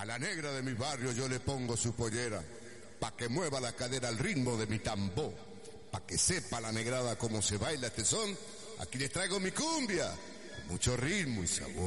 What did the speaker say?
A la negra de mi barrio yo le pongo su pollera, pa' que mueva la cadera al ritmo de mi tambor, pa' que sepa la negrada cómo se baila este son. Aquí les traigo mi cumbia, con mucho ritmo y sabor.